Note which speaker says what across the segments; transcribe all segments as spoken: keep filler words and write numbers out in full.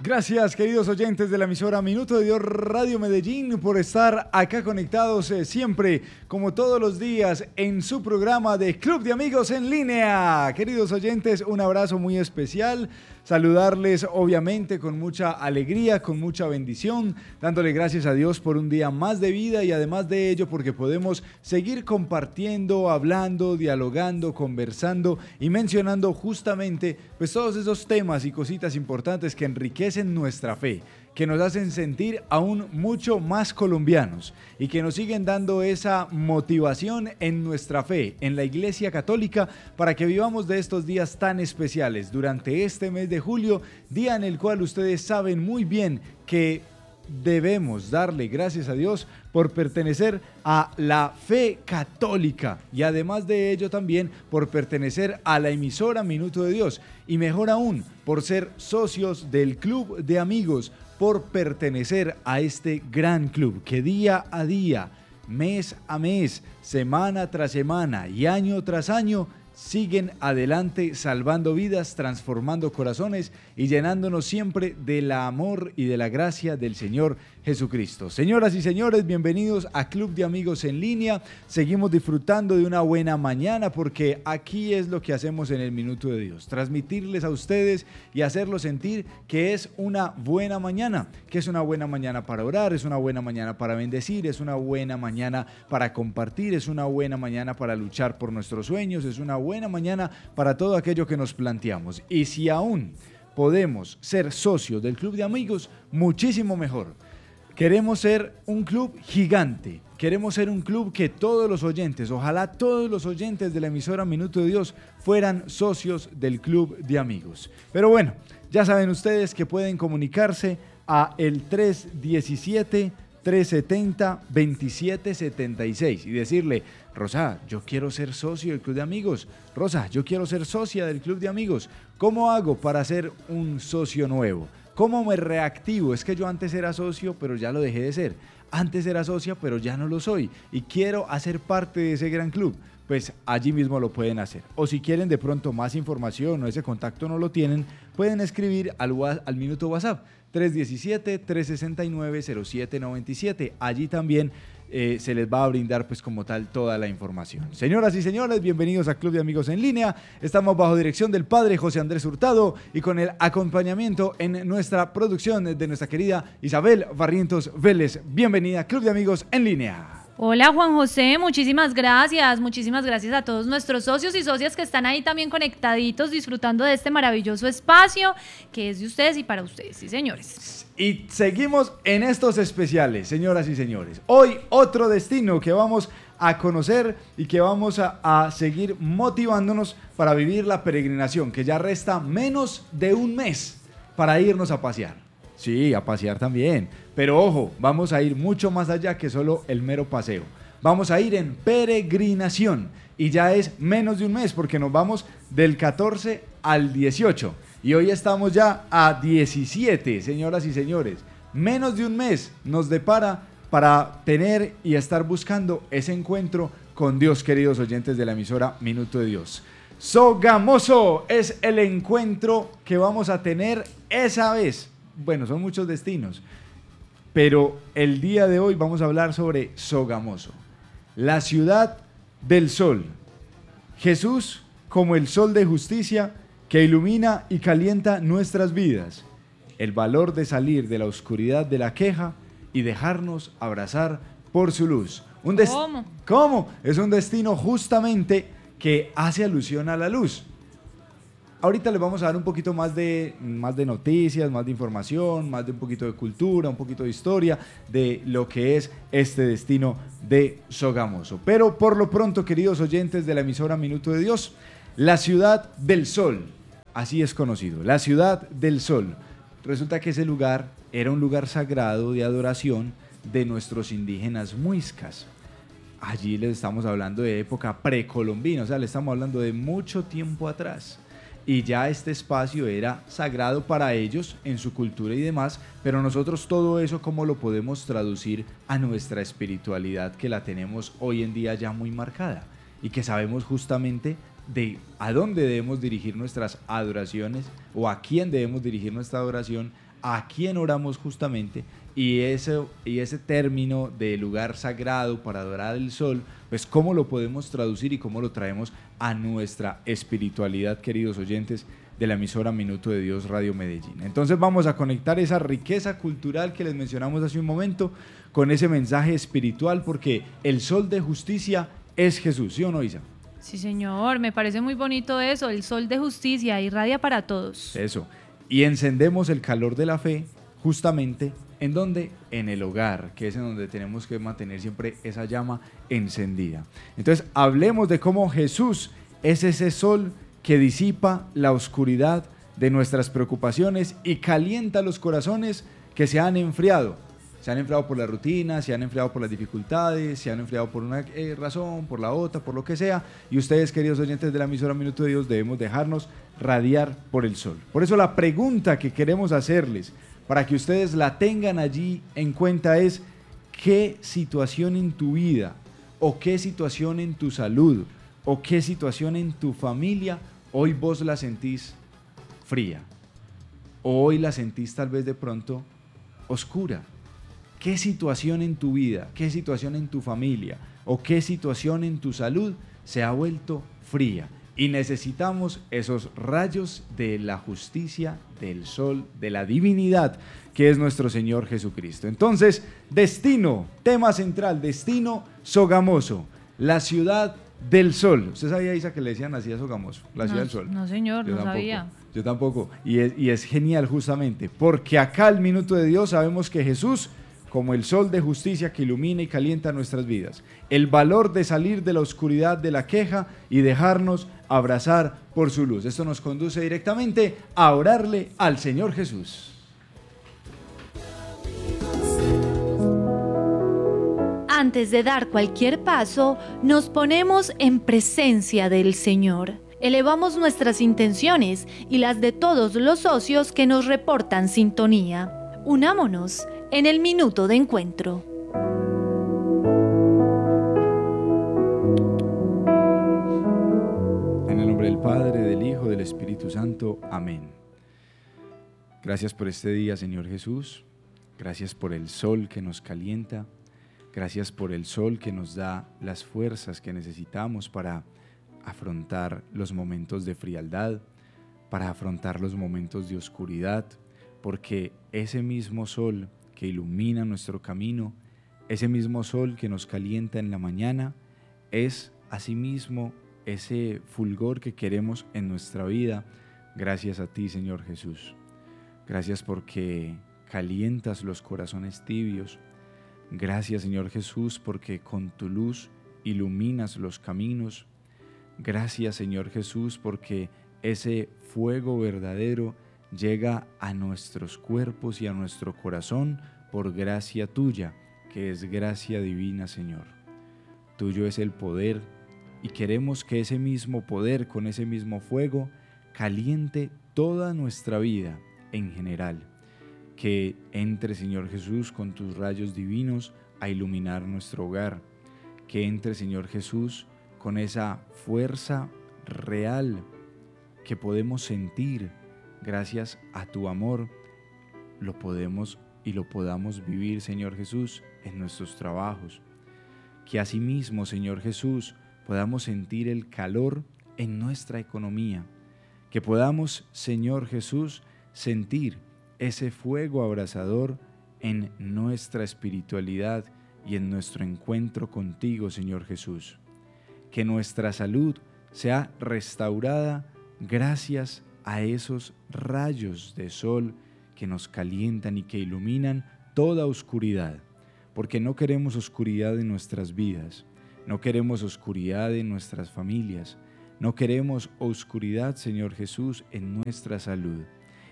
Speaker 1: Gracias, queridos oyentes de la emisora Minuto de Dios Radio Medellín, por estar acá conectados eh, siempre, como todos los días, en su programa de Club de Amigos en Línea. Queridos oyentes, un abrazo muy especial. Saludarles, obviamente, con mucha alegría, con mucha bendición, dándole gracias a Dios por un día más de vida y además de ello porque podemos seguir compartiendo, hablando, dialogando, conversando y mencionando justamente pues todos esos temas y cositas importantes que enriquecen nuestra fe, que nos hacen sentir aún mucho más colombianos y que nos siguen dando esa motivación en nuestra fe, en la Iglesia Católica, para que vivamos de estos días tan especiales durante este mes de julio, día en el cual ustedes saben muy bien que debemos darle gracias a Dios por pertenecer a la fe católica y además de ello también por pertenecer a la emisora Minuto de Dios y mejor aún por ser socios del Club de Amigos, por pertenecer a este gran club que día a día, mes a mes, semana tras semana y año tras año siguen adelante salvando vidas, transformando corazones y llenándonos siempre del amor y de la gracia del Señor Jesucristo. Señoras y señores, bienvenidos a Club de Amigos en Línea. Seguimos disfrutando de una buena mañana porque aquí es lo que hacemos en el Minuto de Dios, transmitirles a ustedes y hacerlos sentir que es una buena mañana, que es una buena mañana para orar, es una buena mañana para bendecir, es una buena mañana para compartir, es una buena mañana para luchar por nuestros sueños, es una buena mañana para todo aquello que nos planteamos. Y si aún podemos ser socios del Club de Amigos, muchísimo mejor. Queremos ser un club gigante, queremos ser un club que todos los oyentes, ojalá todos los oyentes de la emisora Minuto de Dios fueran socios del Club de Amigos. Pero bueno, ya saben ustedes que pueden comunicarse a el tres diecisiete, tres setenta, veintisiete setenta y seis y decirle: Rosa, yo quiero ser socio del Club de Amigos. Rosa, yo quiero ser socia del Club de Amigos. ¿Cómo hago para ser un socio nuevo? ¿Cómo me reactivo? Es que yo antes era socio, pero ya lo dejé de ser. Antes era socia, pero ya no lo soy. Y quiero hacer parte de ese gran club. Pues allí mismo lo pueden hacer. O si quieren de pronto más información o ese contacto no lo tienen, pueden escribir al, al minuto WhatsApp tres diecisiete, tres sesenta y nueve, cero siete noventa y siete. Allí también eh, se les va a brindar pues como tal toda la información. Señoras y señores, bienvenidos a Club de Amigos en Línea. Estamos bajo dirección del Padre José Andrés Hurtado y con el acompañamiento en nuestra producción de nuestra querida Isabel Barrientos Vélez. Bienvenida a Club de Amigos en Línea.
Speaker 2: Hola Juan José, muchísimas gracias, muchísimas gracias a todos nuestros socios y socias que están ahí también conectaditos disfrutando de este maravilloso espacio que es de ustedes y para ustedes, sí señores.
Speaker 1: Y seguimos en estos especiales, señoras y señores. Hoy otro destino que vamos a conocer y que vamos a, a seguir motivándonos para vivir la peregrinación, que ya resta menos de un mes para irnos a pasear. Sí, a pasear también, pero ojo, vamos a ir mucho más allá que solo el mero paseo. Vamos a ir en peregrinación y ya es menos de un mes porque nos vamos del catorce al dieciocho y hoy estamos ya a diecisiete, señoras y señores. Menos de un mes nos depara para tener y estar buscando ese encuentro con Dios, queridos oyentes de la emisora Minuto de Dios. Sogamoso es el encuentro que vamos a tener esa vez. Bueno, son muchos destinos, pero el día de hoy vamos a hablar sobre Sogamoso, la ciudad del sol. Jesús como el sol de justicia que ilumina y calienta nuestras vidas. El valor de salir de la oscuridad de la queja y dejarnos abrazar por su luz. Un des-
Speaker 2: ¿Cómo?
Speaker 1: ¿Cómo? Es un destino justamente que hace alusión a la luz. Ahorita les vamos a dar un poquito más de, más de noticias, más de información, más de un poquito de cultura, un poquito de historia de lo que es este destino de Sogamoso. Pero por lo pronto, queridos oyentes de la emisora Minuto de Dios, la ciudad del sol, así es conocido, la ciudad del sol. Resulta que ese lugar era un lugar sagrado de adoración de nuestros indígenas muiscas. Allí les estamos hablando de época precolombina, o sea, le estamos hablando de mucho tiempo atrás. Y ya este espacio era sagrado para ellos en su cultura y demás, pero nosotros todo eso, ¿cómo lo podemos traducir a nuestra espiritualidad que la tenemos hoy en día ya muy marcada? Y que sabemos justamente de a dónde debemos dirigir nuestras adoraciones o a quién debemos dirigir nuestra adoración a quién oramos justamente, y ese, y ese término de lugar sagrado para adorar el sol, pues cómo lo podemos traducir y cómo lo traemos a nuestra espiritualidad, queridos oyentes de la emisora Minuto de Dios Radio Medellín. Entonces vamos a conectar esa riqueza cultural que les mencionamos hace un momento con ese mensaje espiritual, porque el sol de justicia es Jesús, ¿sí o no, Isa?
Speaker 2: Sí, señor, me parece muy bonito eso, el sol de justicia irradia para todos.
Speaker 1: Eso, y encendemos el calor de la fe justamente ¿en dónde? En el hogar, que es en donde tenemos que mantener siempre esa llama encendida. Entonces hablemos de cómo Jesús es ese sol que disipa la oscuridad de nuestras preocupaciones y calienta los corazones que se han enfriado. Se han enfriado por la rutina, se han enfriado por las dificultades, se han enfriado por una eh, razón, por la otra, por lo que sea. Y ustedes, queridos oyentes de la emisora Minuto de Dios, debemos dejarnos radiar por el sol. Por eso la pregunta que queremos hacerles, para que ustedes la tengan allí en cuenta, es: ¿qué situación en tu vida, o qué situación en tu salud, o qué situación en tu familia hoy vos la sentís fría? O hoy la sentís tal vez de pronto oscura. ¿Qué situación en tu vida, qué situación en tu familia, o qué situación en tu salud se ha vuelto fría? Y necesitamos esos rayos de la justicia, del sol, de la divinidad, que es nuestro Señor Jesucristo. Entonces, destino, tema central, destino Sogamoso, la ciudad del sol. ¿Usted sabía, Isa, que le decían así a Sogamoso, la ciudad
Speaker 2: no,
Speaker 1: del sol?
Speaker 2: No, señor,
Speaker 1: Yo
Speaker 2: no
Speaker 1: tampoco,
Speaker 2: sabía.
Speaker 1: Yo tampoco. Y es, y es genial justamente, porque acá el Minuto de Dios sabemos que Jesús, como el sol de justicia que ilumina y calienta nuestras vidas, el valor de salir de la oscuridad de la queja y dejarnos abrazar por su luz. Esto nos conduce directamente a orarle al Señor Jesús.
Speaker 2: Antes de dar cualquier paso, nos ponemos en presencia del Señor. Elevamos nuestras intenciones y las de todos los socios que nos reportan sintonía. Unámonos en el minuto de encuentro.
Speaker 1: En el nombre del Padre, del Hijo, del Espíritu Santo. Amén. Gracias por este día, Señor Jesús. Gracias por el sol que nos calienta. Gracias por el sol que nos da las fuerzas que necesitamos para afrontar los momentos de frialdad, para afrontar los momentos de oscuridad, porque ese mismo sol que ilumina nuestro camino, ese mismo sol que nos calienta en la mañana, es asimismo ese fulgor que queremos en nuestra vida. Gracias a ti, Señor Jesús. Gracias porque calientas los corazones tibios. Gracias, Señor Jesús, porque con tu luz iluminas los caminos. Gracias, Señor Jesús, porque ese fuego verdadero llega a nuestros cuerpos y a nuestro corazón por gracia tuya, que es gracia divina, Señor. Tuyo es el poder, y queremos que ese mismo poder, con ese mismo fuego, caliente toda nuestra vida en general. Que entre, Señor Jesús, con tus rayos divinos a iluminar nuestro hogar. Que entre, Señor Jesús, con esa fuerza real que podemos sentir gracias a tu amor, lo podemos y lo podamos vivir, Señor Jesús, en nuestros trabajos. Que asimismo, Señor Jesús, podamos sentir el calor en nuestra economía. Que podamos, Señor Jesús, sentir ese fuego abrasador en nuestra espiritualidad y en nuestro encuentro contigo, Señor Jesús. Que nuestra salud sea restaurada gracias a esos rayos de sol que nos calientan y que iluminan toda oscuridad, porque no queremos oscuridad en nuestras vidas, no queremos oscuridad en nuestras familias, no queremos oscuridad, Señor Jesús, en nuestra salud.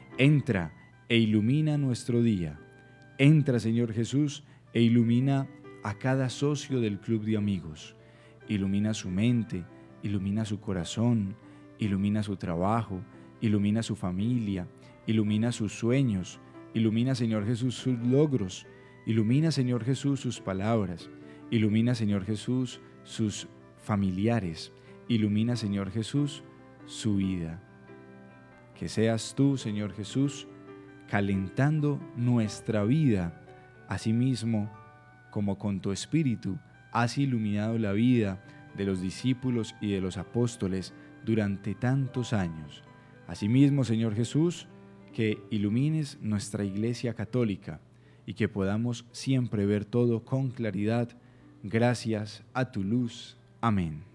Speaker 1: Entra e ilumina nuestro día. Entra, Señor Jesús, e ilumina a cada socio del club de amigos. Ilumina su mente, ilumina su corazón, ilumina su trabajo, ilumina su familia, ilumina sus sueños, ilumina, Señor Jesús, sus logros, ilumina, Señor Jesús, sus palabras, ilumina, Señor Jesús, sus familiares, ilumina, Señor Jesús, su vida. Que seas tú, Señor Jesús, calentando nuestra vida, asimismo como con tu Espíritu has iluminado la vida de los discípulos y de los apóstoles durante tantos años. Asimismo, Señor Jesús, que ilumines nuestra Iglesia Católica y que podamos siempre ver todo con claridad, gracias a tu luz. Amén.